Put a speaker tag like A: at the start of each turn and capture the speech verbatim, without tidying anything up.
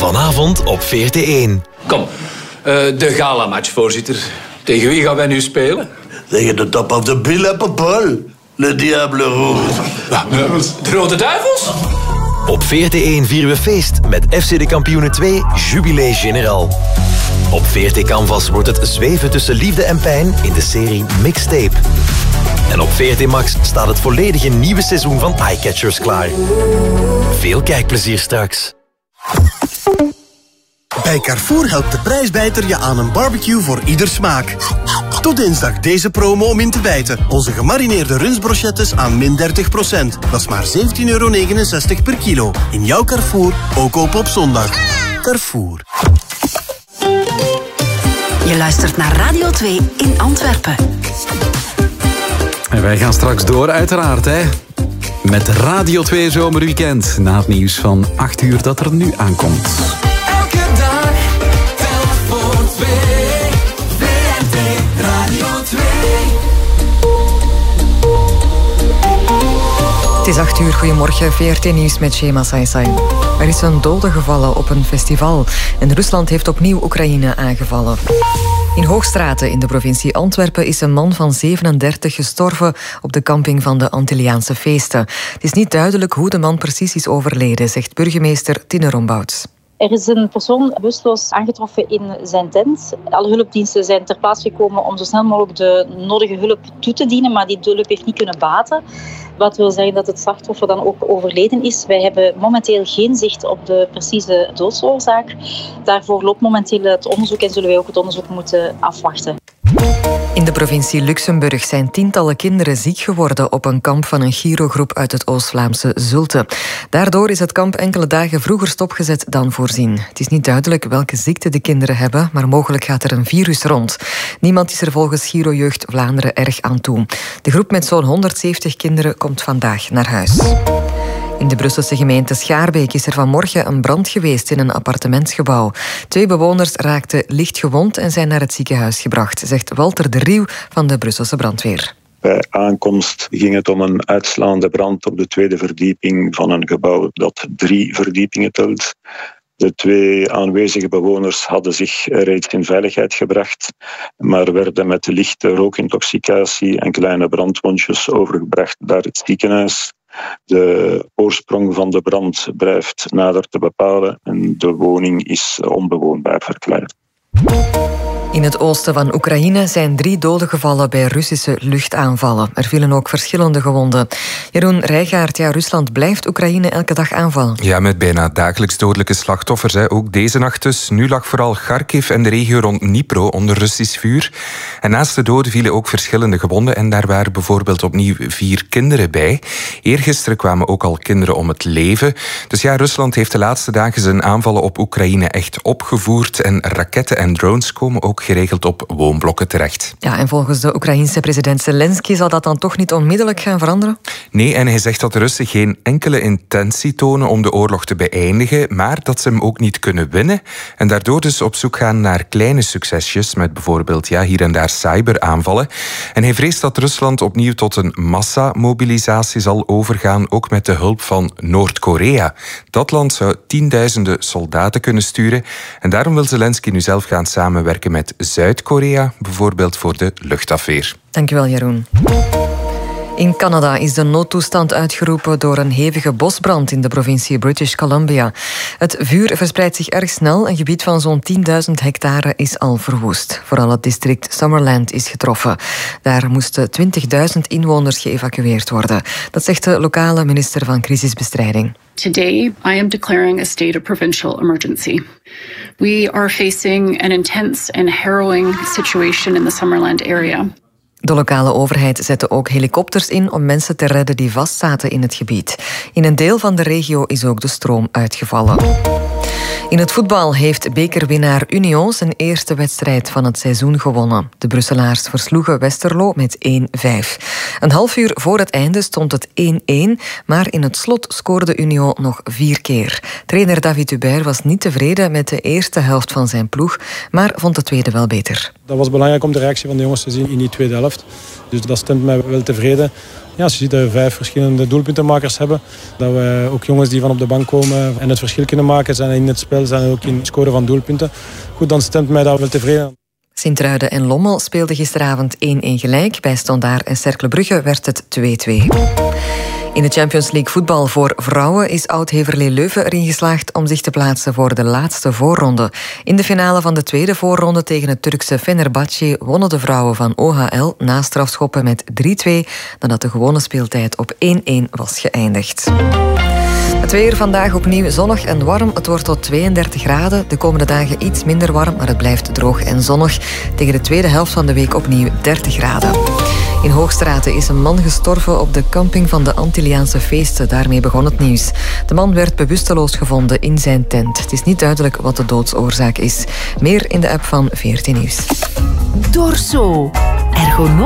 A: Vanavond op V R T één.
B: Kom, uh, de gala-match, voorzitter. Tegen wie gaan wij nu spelen?
C: Tegen de top of the bill, Paul. Le Diable Rouge.
B: De Rode Duivels?
A: Op V R T één vieren we feest met F C de Kampioenen twee Jubilé Général. Op V R T Canvas wordt het zweven tussen liefde en pijn in de serie Mixtape. En op V R T Max staat het volledige nieuwe seizoen van Eyecatchers klaar. Veel kijkplezier straks.
D: Bij Carrefour helpt de prijsbijter je aan een barbecue voor ieder smaak. Tot dinsdag deze promo om in te bijten. Onze gemarineerde rundsbrochettes aan min dertig procent. Dat is maar zeventien euro negenenzestig per kilo. In jouw Carrefour, ook open op zondag. Carrefour.
E: Je luistert naar Radio twee in Antwerpen.
F: En wij gaan straks door, uiteraard, hè. Met Radio twee Zomerweekend. Na het nieuws van acht uur dat er nu aankomt.
G: Elke dag, telk voor twee. V R T Radio twee.
H: Het is acht uur, goedemorgen, V R T Nieuws met Shema Saisai. Er is een dode gevallen op een festival en Rusland heeft opnieuw Oekraïne aangevallen. In Hoogstraten in de provincie Antwerpen is een man van zevenendertig gestorven op de camping van de Antilliaanse feesten. Het is niet duidelijk hoe de man precies is overleden, zegt burgemeester Tine Rombouts.
I: Er is een persoon bewusteloos aangetroffen in zijn tent. Alle hulpdiensten zijn ter plaatse gekomen om zo snel mogelijk de nodige hulp toe te dienen, maar die hulp heeft niet kunnen baten. Wat wil zeggen dat het slachtoffer dan ook overleden is. Wij hebben momenteel geen zicht op de precieze doodsoorzaak. Daarvoor loopt momenteel het onderzoek en zullen wij ook het onderzoek moeten afwachten.
H: In de provincie Luxemburg zijn tientallen kinderen ziek geworden op een kamp van een Giro-groep uit het Oost-Vlaamse Zulte. Daardoor is het kamp enkele dagen vroeger stopgezet dan voorzien. Het is niet duidelijk welke ziekte de kinderen hebben, maar mogelijk gaat er een virus rond. Niemand is er volgens Giro-jeugd Vlaanderen erg aan toe. De groep met zo'n honderdzeventig kinderen komt vandaag naar huis. In de Brusselse gemeente Schaarbeek is er vanmorgen een brand geweest in een appartementsgebouw. Twee bewoners raakten licht gewond en zijn naar het ziekenhuis gebracht, zegt Walter de Rieuw van de Brusselse brandweer.
J: Bij aankomst ging het om een uitslaande brand op de tweede verdieping van een gebouw dat drie verdiepingen telt. De twee aanwezige bewoners hadden zich reeds in veiligheid gebracht, maar werden met lichte rookintoxicatie en kleine brandwondjes overgebracht naar het ziekenhuis. De oorsprong van de brand blijft nader te bepalen en de woning is onbewoonbaar verklaard.
H: In het oosten van Oekraïne zijn drie doden gevallen bij Russische luchtaanvallen. Er vielen ook verschillende gewonden. Jeroen Rijgaard, ja, Rusland blijft Oekraïne elke dag aanvallen.
K: Ja, met bijna dagelijks dodelijke slachtoffers. Hè. Ook deze nacht dus. Nu lag vooral Kharkiv en de regio rond Dnipro onder Russisch vuur. En naast de doden vielen ook verschillende gewonden. En daar waren bijvoorbeeld opnieuw vier kinderen bij. Eergisteren kwamen ook al kinderen om het leven. Dus ja, Rusland heeft de laatste dagen zijn aanvallen op Oekraïne echt opgevoerd. En raketten en drones komen ook geregeld op woonblokken terecht.
H: Ja, en volgens de Oekraïense president Zelensky zal dat dan toch niet onmiddellijk gaan veranderen?
K: Nee, en hij zegt dat de Russen geen enkele intentie tonen om de oorlog te beëindigen, maar dat ze hem ook niet kunnen winnen en daardoor dus op zoek gaan naar kleine succesjes met bijvoorbeeld ja, hier en daar cyberaanvallen. En hij vreest dat Rusland opnieuw tot een massamobilisatie zal overgaan, ook met de hulp van Noord-Korea. Dat land zou tienduizenden soldaten kunnen sturen en daarom wil Zelensky nu zelf gaan samenwerken met Zuid-Korea, bijvoorbeeld voor de luchtafweer.
H: Dankjewel, Jeroen. In Canada is de noodtoestand uitgeroepen door een hevige bosbrand in de provincie British Columbia. Het vuur verspreidt zich erg snel. Een gebied van zo'n tienduizend hectare is al verwoest. Vooral het district Summerland is getroffen. Daar moesten twintigduizend inwoners geëvacueerd worden. Dat zegt de lokale minister van Crisisbestrijding.
L: Today, I am declaring a state of provincial emergency. We are facing an intense and harrowing situation in the Summerland area.
H: De lokale overheid zette ook helikopters in om mensen te redden die vastzaten in het gebied. In een deel van de regio is ook de stroom uitgevallen. In het voetbal heeft bekerwinnaar Union zijn eerste wedstrijd van het seizoen gewonnen. De Brusselaars versloegen Westerlo met één vijf. Een half uur voor het einde stond het één-één, maar in het slot scoorde Union nog vier keer. Trainer David Hubert was niet tevreden met de eerste helft van zijn ploeg, maar vond de tweede wel beter.
M: Dat was belangrijk om de reactie van de jongens te zien in die tweede helft. Dus dat stemt mij wel tevreden. Ja, als je ziet dat we vijf verschillende doelpuntenmakers hebben, dat we ook jongens die van op de bank komen en het verschil kunnen maken zijn in het spel, zijn ook in het scoren van doelpunten. Goed, dan stemt mij dat wel tevreden.
H: Sint-Truiden en Lommel speelden gisteravond één-één gelijk. Bij Standaard en Cercle Brugge werd het twee-twee. In de Champions League voetbal voor vrouwen is Oud-Heverlee Leuven erin geslaagd om zich te plaatsen voor de laatste voorronde. In de finale van de tweede voorronde tegen het Turkse Fenerbahçe wonnen de vrouwen van O H L na strafschoppen met drie-twee, nadat de gewone speeltijd op één-één was geëindigd. Het weer vandaag opnieuw zonnig en warm. Het wordt tot tweeëndertig graden. De komende dagen iets minder warm, maar het blijft droog en zonnig. Tegen de tweede helft van de week opnieuw dertig graden. In Hoogstraten is een man gestorven op de camping van de Antilliaanse feesten. Daarmee begon het nieuws. De man werd bewusteloos gevonden in zijn tent. Het is niet duidelijk wat de doodsoorzaak is. Meer in de app van V R T Nieuws.
E: Dorso. Ergonom.